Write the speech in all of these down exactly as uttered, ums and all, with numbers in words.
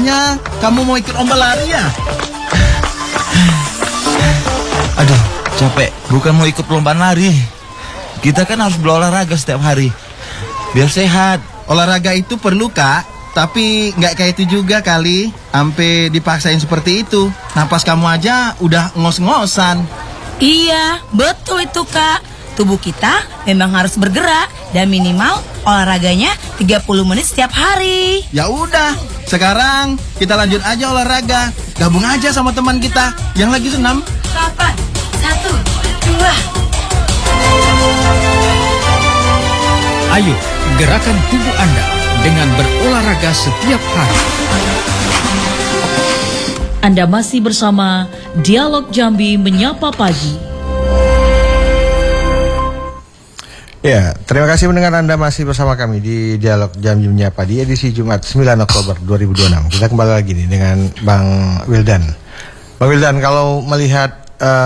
Katanya kamu mau ikut lomba lari ya? Aduh, capek. Bukan mau ikut lomba lari. Kita kan harus berolahraga setiap hari biar sehat. Olahraga itu perlu, Kak. Tapi nggak kayak itu juga kali. Sampai dipaksain seperti itu. Napas kamu aja udah ngos-ngosan. Iya, betul itu, Kak. Tubuh kita memang harus bergerak dan minimal olahraganya tiga puluh menit setiap hari. Ya udah, sekarang kita lanjut aja olahraga. Gabung aja sama teman kita yang lagi senam. Kapan? Satu, dua. Ayo, gerakan tubuh Anda dengan berolahraga setiap hari. Anda masih bersama Dialog Jambi Menyapa Pagi. Ya, terima kasih mendengar Anda masih bersama kami di Dialog Jambi Menyapa di edisi Jumat sembilan Oktober dua ribu dua puluh enam. Kita kembali lagi nih dengan Bang Wildan. Bang Wildan, kalau melihat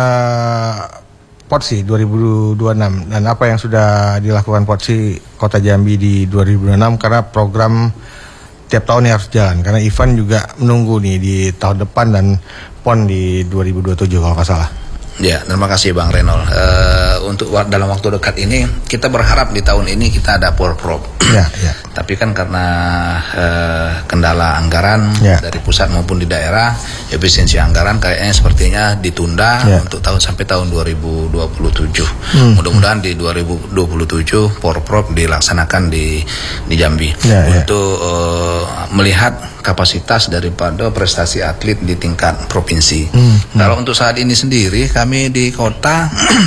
uh, Potsi dua ribu dua puluh enam dan apa yang sudah dilakukan Potsi Kota Jambi di dua ribu dua puluh enam, karena program tiap tahun harus jalan, karena event juga menunggu nih di tahun depan dan P O N di dua ribu dua puluh tujuh kalau nggak salah. Ya, terima kasih Bang Renol. Uh, untuk dalam waktu dekat ini kita berharap di tahun ini kita ada Porprov. Ya, ya. Tapi kan karena uh, kendala anggaran ya. dari pusat maupun di daerah, efisiensi anggaran kayaknya sepertinya ditunda ya. untuk tahun sampai tahun dua ribu dua puluh tujuh. Hmm. Mudah-mudahan di dua ribu dua puluh tujuh Porprov dilaksanakan di di Jambi ya, untuk ya. Uh, melihat kapasitas daripada prestasi atlet di tingkat provinsi. Hmm, hmm. Kalau untuk saat ini sendiri kami di kota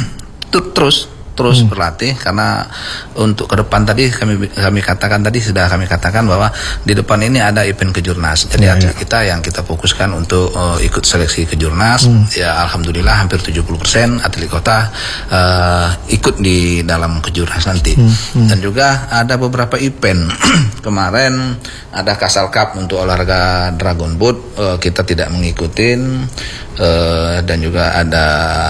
terus terus hmm. berlatih, karena untuk ke depan tadi kami kami katakan tadi sudah kami katakan bahwa di depan ini ada event kejurnas. Jadi ya, atlet ya. kita yang kita fokuskan untuk uh, ikut seleksi kejurnas. Hmm. Ya alhamdulillah hampir tujuh puluh persen atlet kota uh, ikut di dalam kejurnas nanti. Hmm. Hmm. Dan juga ada beberapa event. Kemarin ada Kasal Cup untuk olahraga Dragon Boat, uh, kita tidak mengikuti. Uh, dan juga ada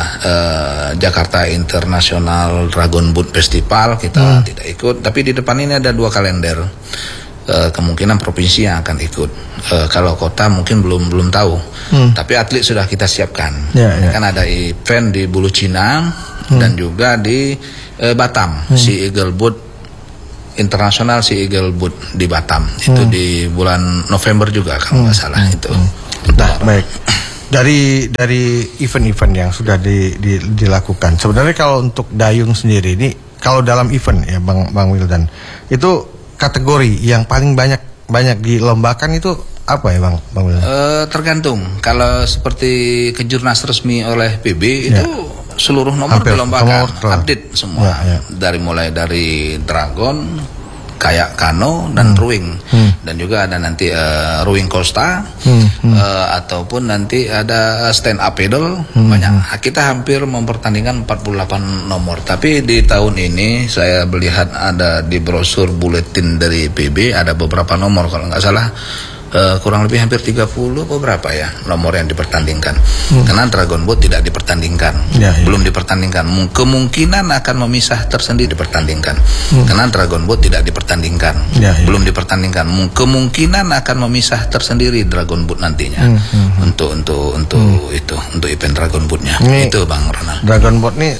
uh, Jakarta International Dragon Boat Festival, kita hmm. tidak ikut. Tapi di depan ini ada dua kalender, uh, kemungkinan provinsi yang akan ikut. Uh, kalau kota mungkin belum belum tahu. Hmm. Tapi atlet sudah kita siapkan. Ya, ya. Kan ada event di Bulu Cina hmm. dan juga di uh, Batam, hmm. Sea Eagle Boat International Sea Eagle Boat di Batam. Hmm. Itu di bulan November juga kalau nggak hmm. salah itu. Hmm. Nah, baik. Dari dari event-event yang sudah di, di, dilakukan, sebenarnya kalau untuk dayung sendiri ini, kalau dalam event ya Bang Bang Wildan, itu kategori yang paling banyak banyak dilombakan itu apa ya Bang Bang Wildan? Uh, tergantung. Kalau seperti kejurnas resmi oleh P B itu ya. seluruh nomor Hampir, dilombakan, nomor, update semua, ya, ya. dari mulai dari Dragon, kayak kano dan hmm. rowing hmm. dan juga ada nanti uh, rowing costa hmm. Hmm. Uh, ataupun nanti ada stand up paddle hmm. banyak. Kita hampir mempertandingkan empat puluh delapan nomor. Tapi di tahun ini saya melihat ada di brosur buletin dari P B ada beberapa nomor kalau nggak salah. Uh, kurang lebih hampir tiga puluh beberapa ya nomor yang dipertandingkan. Hmm. Karena Dragon Boat tidak dipertandingkan. Ya, ya. Belum dipertandingkan. Kemungkinan akan memisah tersendiri dipertandingkan. Hmm. Karena Dragon Boat tidak dipertandingkan. Ya, ya. Belum dipertandingkan. Kemungkinan akan memisah tersendiri Dragon Boat nantinya. Hmm, hmm, hmm. Untuk untuk untuk hmm. itu, untuk event Dragon Boat-nya. Ini itu Bang Ronald. Dragon Boat nih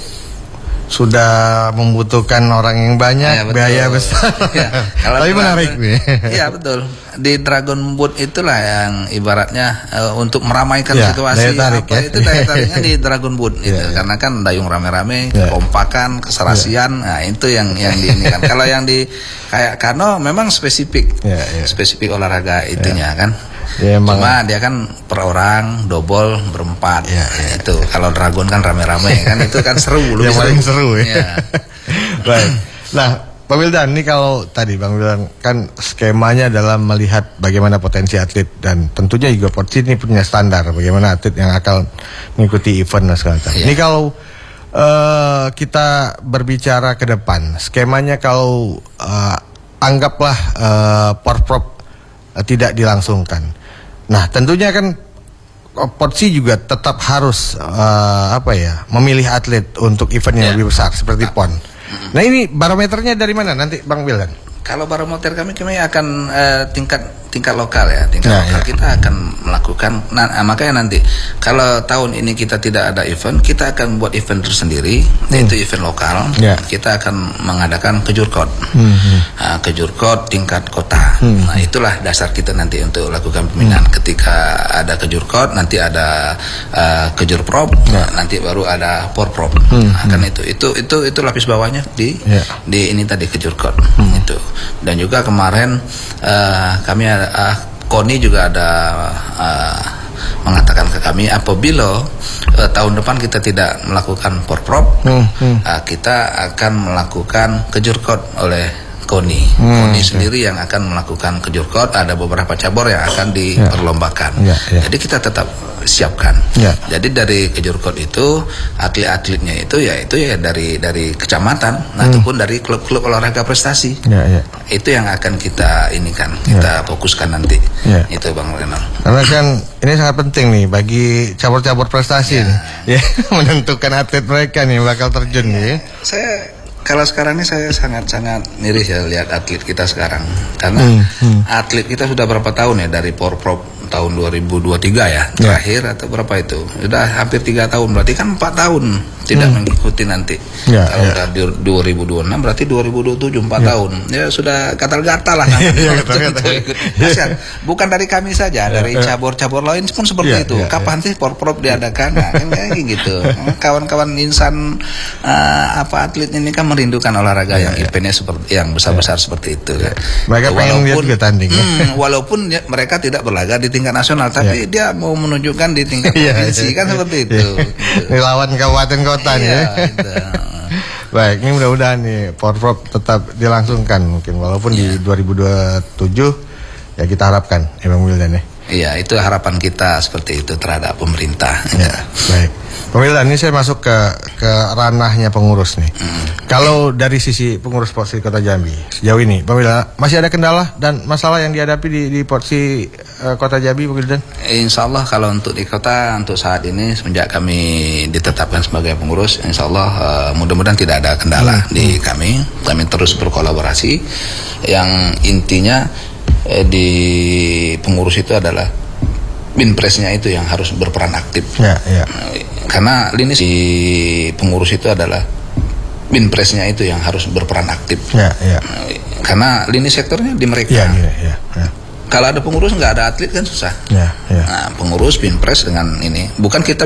sudah membutuhkan orang yang banyak, ya, biaya besar. Ya, tapi menarik nih. Iya betul. Di Dragon Boat itulah yang ibaratnya uh, untuk meramaikan ya, situasi daya tarik, apa ya. itu daya tariknya di Dragon Boat itu. Ya, ya. Karena kan dayung rame-rame, ya. kekompakan, keserasian, ya. nah itu yang yang di ini kan. Kalau yang di kayak kano memang spesifik, ya, ya. spesifik olahraga itunya ya. kan. Ya, cuma dia kan per orang double berempat ya, ya. Itu kalau Dragon kan rame-rame kan itu kan seru lebih yang paling seru ya, ya. Baik. Nah Pak Wildan, ini kalau tadi Bang Wildan kan skemanya dalam melihat bagaimana potensi atlet dan tentunya juga Potsi ini punya standar bagaimana atlet yang akan mengikuti event dan segala macam. Ya. Ini kalau uh, kita berbicara ke depan, skemanya kalau uh, anggaplah uh, Porprov uh, tidak dilangsungkan. Nah, tentunya kan Potsi juga tetap harus uh, apa ya, memilih atlet untuk event yang ya. lebih besar seperti P O N. Mm-hmm. Nah, ini barometernya dari mana nanti Bang Wildan? Kalau barometer kami kami akan uh, tingkat tingkat lokal ya, tingkat Ya, lokal ya. kita akan melakukan. Nah, makanya nanti kalau tahun ini kita tidak ada event, kita akan buat event tersendiri, yaitu event lokal. Ya. Kita akan mengadakan kejurkot, Hmm, hmm. nah, kejurkot tingkat kota. Hmm. Nah, itulah dasar kita nanti untuk lakukan pembinaan. Ketika ada kejurkot, nanti ada uh, kejurprop, Ya. nanti baru ada porprop. Hmm, Nah, kan itu, itu, itu, itu lapis bawahnya di Ya. di ini tadi kejurkot itu. Dan juga kemarin uh, kami ada uh, KONI juga ada uh, mengatakan ke kami apabila uh, tahun depan kita tidak melakukan porprop, Hmm, hmm. uh, kita akan melakukan kejurkot oleh KONI. Hmm, KONI oke. sendiri yang akan melakukan kejurkot, ada beberapa cabur yang akan diperlombakan. Ya, ya. Jadi kita tetap siapkan. Ya. Jadi dari kejurkot itu atlet-atletnya itu ya itu ya dari dari kecamatan Hmm. ataupun dari klub-klub olahraga prestasi. Ya, ya. Itu yang akan kita ini kan kita fokuskan nanti. Ya. Itu Bang Renal. Karena kan ini sangat penting nih bagi cabur-cabur prestasi nih, ya menentukan atlet mereka nih bakal terjun nih. Saya kalau sekarang ini saya sangat-sangat miris ya lihat atlet kita sekarang. Karena Hmm, hmm. atlet kita sudah berapa tahun ya dari Porprov tahun dua ribu dua puluh tiga ya terakhir atau berapa itu? Sudah hampir tiga tahun, berarti kan empat tahun tidak Hmm. mengikuti nanti. Ya, Kalau ya. udah di dua ribu dua puluh enam berarti dua ribu dua puluh tujuh empat Ya. tahun. Ya sudah gatal-gatal lah. Ya, Kalau gatal-gatal. itu ikut. Kasihan. Bukan dari kami saja, dari cabur-cabur lain pun seperti Ya, itu. ya, Kapan sih Porprov diadakan? Nah, kan kayak gitu. Kawan-kawan insan eh, apa atlet ini kan merindukan olahraga yang eventnya seperti yang besar-besar seperti itu. kan. Mereka pengen lihat juga tanding, ya. hmm, walaupun ya, mereka tidak berlaga di tingkat nasional, tapi dia mau menunjukkan di tingkat Iya, provinsi iya. kan seperti itu. Iya. Gitu. Ini lawan kabupaten kota nih. Iya, Ya. gitu. Baik, ini mudah-mudahan nih Porprov tetap dilangsungkan mungkin walaupun di dua ribu dua puluh tujuh ya kita harapkan ya Bang Wildan ya. Iya, itu harapan kita seperti itu terhadap pemerintah. Ya, baik. Bang Wildan, ini saya masuk ke ke ranahnya pengurus nih. Kalau dari sisi pengurus Porsi Kota Jambi sejauh ini, Bang Wildan masih ada kendala dan masalah yang dihadapi di, di Porsi uh, Kota Jambi, Bang Wildan? Insya Allah kalau untuk di kota untuk saat ini semenjak kami ditetapkan sebagai pengurus, Insya Allah uh, mudah-mudahan tidak ada kendala di kami. Kami terus berkolaborasi. Yang intinya eh, di pengurus itu adalah binpresnya itu yang harus berperan aktif. Ya, ya. Karena lini di pengurus itu adalah binpresnya itu yang harus berperan aktif. Ya, ya. Karena lini sektornya di mereka. Ya, ya, ya. ya. Kalau ada pengurus nggak ada atlet kan susah. Ya, ya. Nah, pengurus binpres dengan ini bukan kita